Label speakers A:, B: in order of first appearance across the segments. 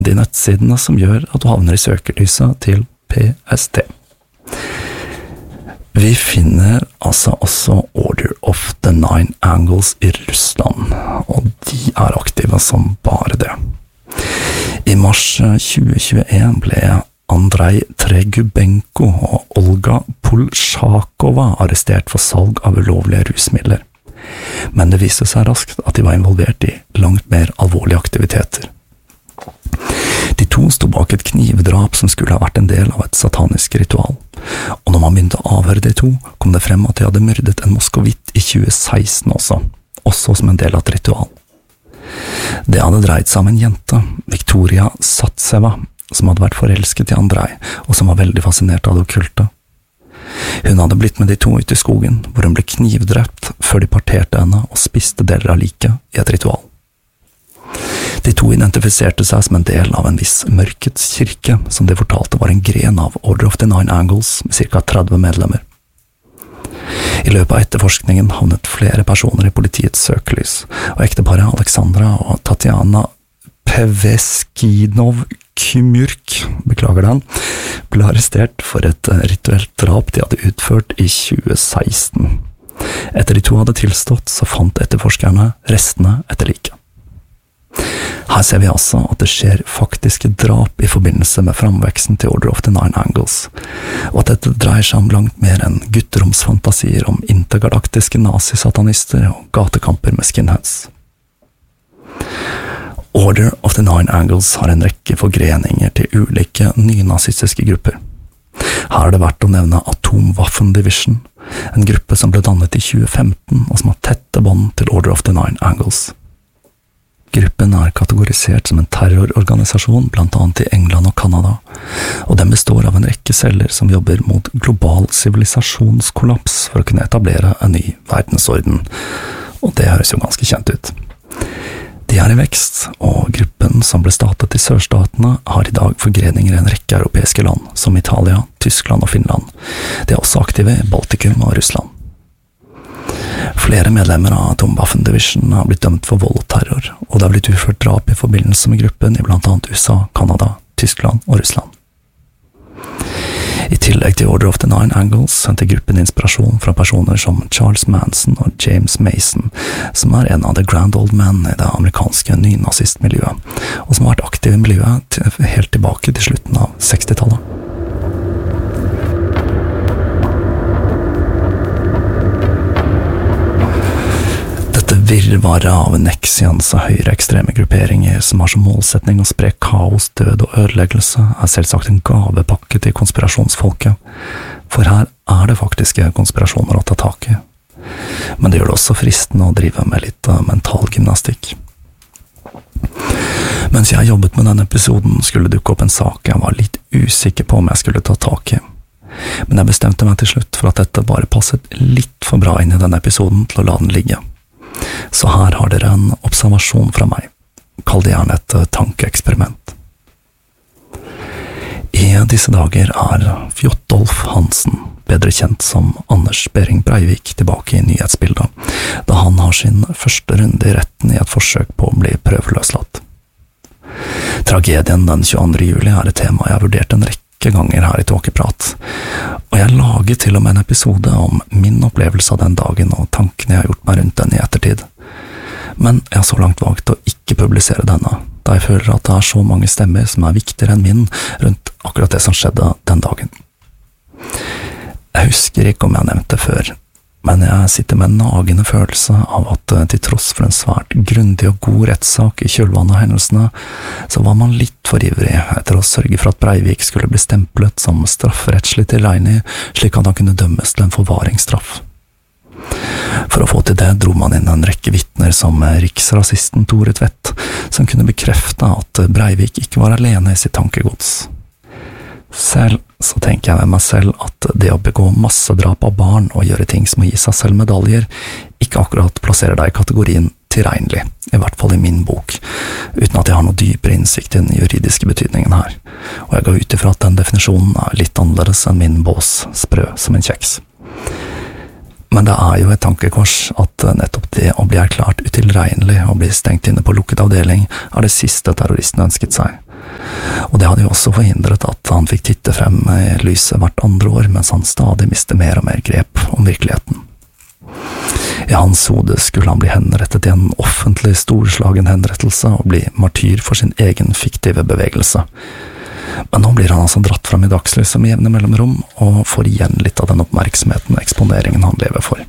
A: de nettsidene som gjør at du havner i søkelyset til PST. Vi finner altså også Order of the Nine Angles i Russland, og de er aktive som bare det. I mars 2021 ble Andrei Tregubenko og Olga Polshakova arrestert for salg av ulovlige rusmidler, men det viste seg raskt at de var involvert i langt mer alvorlige aktiviteter. De to sto bak et knivdrap som skulle ha vært en del av et satanisk ritual, og når man begynte å avhøre de to, kom det frem at de hadde myrdet en moskovitt i 2016 også som en del av et ritual. Det hadde dreid seg om en jente, Victoria Satseva, som hadde vært forelsket i Andrei, og som var veldig fascinert av det okkulte. Hun hadde blitt med de to ut i skogen, hvor hun ble knivdrept før de parterte henne og spiste deler av liket i et ritual. De to identifiserte seg som en del av en viss mørkets kirke, som de fortalte var en gren av Order of the Nine Angles med ca. 30 medlemmer. I løpet av etterforskningen havnet flere personer i politiets søkelys, og ekteparet Alexandra og Tatjana Peveskinov-Kymyrk, ble arrestert for et rituelt drap de hadde utført i 2016. Etter de to hadde tilstått, så fant etterforskerne restene etter liket. Her ser vi altså at det skjer faktiske drap i forbindelse med framveksten til Order of the Nine Angles, og at dette dreier seg om langt mer enn gutteromsfantasier om intergalaktiske nazisatanister og gatekamper med skinheads. Order of the Nine Angles har en rekke forgreninger til ulike nynazistiske grupper. Her er det verdt å nevne Atomwaffen Division, en gruppe som ble dannet i 2015 og som har tette bånd til Order of the Nine Angles. Gruppen er kategorisert som en terrororganisasjon blant annet i England og Kanada, og den består av en rekke celler som jobber mot global sivilisasjonskollaps for å kunne etablere en ny verdensorden, og det høres jo ganske kjent ut. De er i vekst, og gruppen som ble startet i sørstatene har i dag forgreninger i en rekke europeiske land, som Italia, Tyskland og Finland. De er også aktive i Baltikum og Russland. Flere medlemmer av Atomwaffen Division har blitt dømt for vold og terror, og det har blitt utført drap i forbindelse med gruppen i blant annet USA, Kanada, Tyskland og Russland. I tillegg til Order of the Nine Angles henter gruppen inspirasjon fra personer som Charles Manson og James Mason, som er en av The Grand Old Men i det amerikanske nynazistmiljøet, og som har vært aktiv i miljøet helt tilbake til slutten av 60-tallet. Virvaret av Nexians og høyreekstreme grupperinger som har som målsetning å spre kaos, død og ødeleggelse, er selvsagt en gavepakke til konspirasjonsfolket, for her er det faktiske konspirasjoner å ta tak i. Men det gjør det også fristende å drive med litt mental gymnastikk. Mens jeg jobbet med denne episoden, skulle dukke opp en sak jeg var litt usikker på om jeg skulle ta tak i. Men jeg bestemte meg til slutt for at dette bare passet litt for bra inn i denne episoden til å la den ligge. Så her har dere en observasjon fra meg. Kall det gjerne et tankeeksperiment. I disse dager er Fjotolf Hansen, bedre kjent som Anders Behring Breivik, tilbake i nyhetsbildet, da han har sin første runde i retten i et forsøk på å bli prøveløslatt. Tragedien den 22. juli er et tema jeg har vurdert en rekke ganger her i Tåkeprat, og jeg laget til og med en episode om min opplevelse av den dagen og tankene jeg har gjort meg rundt den i ettertid. Men jeg har så langt valgt å ikke publisere denne, da jeg føler at det er så mange stemmer som er viktigere enn min rundt akkurat det som skjedde den dagen. Jeg husker ikke om jeg nevnte det før, men jeg sitter med en nagende følelse av at til tross for en svært grundig og god rettssak i kjølvannet av hendelsene, så var man litt for ivrig etter å sørge for at Breivik skulle bli stemplet som strafferettslig tilregnig, slik at han kunne dømmes til en forvaringsstraff. For å få til det dro man inn en rekke vitner som riksrasisten Tore Tvedt, som kunne bekrefte at Breivik ikke var alene i sitt tankegods. Selv så tenker jeg med meg selv at det å begå massedrap av barn og gjøre ting som å gi seg selv medaljer, ikke akkurat plasserer deg i kategorien tilregnelig, i hvert fall i min bok, uten at jeg har noe dypere innsikt i den juridiske betydningen her, og jeg går ut ifra at den definisjonen er litt annerledes enn min bås, sprø som en kjeks. Men det er jo et tankekors at nettopp det å bli erklært utilregnelig og bli stengt inne på lukket avdeling er det siste terroristen ønsket seg, Og det hadde jo også forhindret at han fikk titte frem i lyset hvert andre år, mens han stadig mistet mer og mer grep om virkeligheten. I hans hode skulle han bli henrettet i en offentlig storslagen henrettelse og bli martyr for sin egen fiktive bevegelse. Men nå blir han altså dratt frem i dagslyset med jevne mellomrom, og får igjen litt av den oppmerksomheten og eksponeringen han lever for.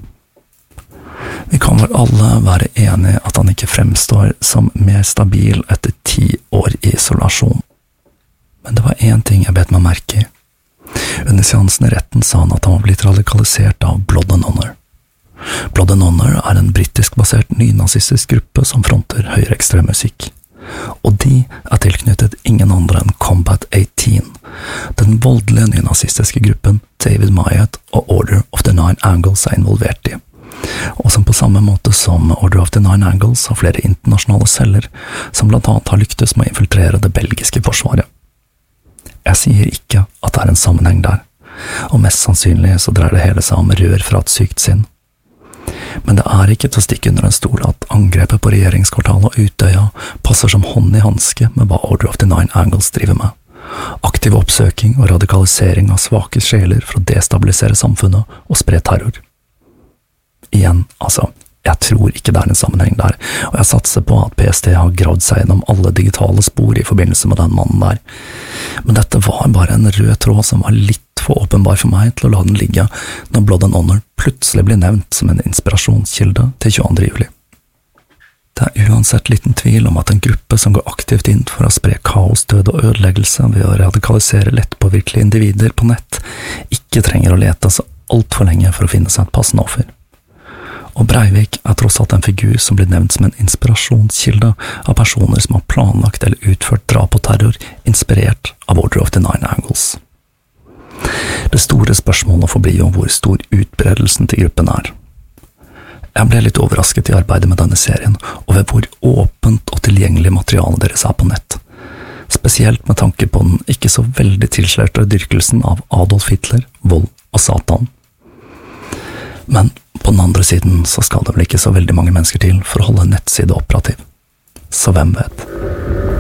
A: Vi kan vel alle være enige at han ikke fremstår som mer stabil etter 10 år i isolasjon. Men det var en ting jeg bet meg merke i. Under seansen i retten sa han at han var blitt radikalisert av Blood and Honor. Blood and Honor er en britisk-basert nynazistisk gruppe som fronter høyreekstrem musikk. Og de er tilknyttet ingen andre enn Combat 18, den voldelige nynazistiske gruppen David Mamet og Order of the Nine Angles er involvert i, og som på samme måte som Order of the Nine Angles har flere internasjonale celler som blant annet har lyktes med å infiltrere det belgiske forsvaret. Jeg sier ikke at det er en sammenheng der, og mest sannsynlig så dreier det hele seg om rør fra et sykt sinn. Men det er ikke til å stikke under en stol at angrepet på regjeringskvartalet og Utøya passer som hånd i hanske med hva Order of the Nine Angles driver med. Aktiv oppsøking og radikalisering av svake sjeler for å destabilisere samfunnet og spre terror. Igjen, altså, jeg tror ikke det er en sammenheng der, og jeg satser på at PST har gravd seg gjennom alle digitale spor i forbindelse med den mannen der. Men dette var bare en rød tråd som var litt for åpenbar for meg til å la den ligge når Blood and Honor plutselig blir nevnt som en inspirasjonskilde til 22. juli. Det er uansett liten tvil om at en gruppe som går aktivt inn for å spre kaos, død og ødeleggelse ved å radikalisere lettpåvirkelige individer på nett, ikke trenger å lete så alt for lenge for å finne seg et passende offer. Og Breivik er tross alt en figur som blir nevnt som en inspirasjonskilde av personer som har planlagt eller utført drap og terror inspirert av Order of the Nine Angles. Det store spørsmålet forblir jo hvor stor utbredelsen til gruppen er. Jeg ble litt overrasket i arbeidet med denne serien over hvor åpent og tilgjengelig materialet deres er på nett, spesielt med tanke på den ikke så veldig tilslørte dyrkelsen av Adolf Hitler, vold og Satan. Men på den andre siden så skal det vel ikke så veldig mange mennesker til for å holde en nettside operativ. Så hvem vet?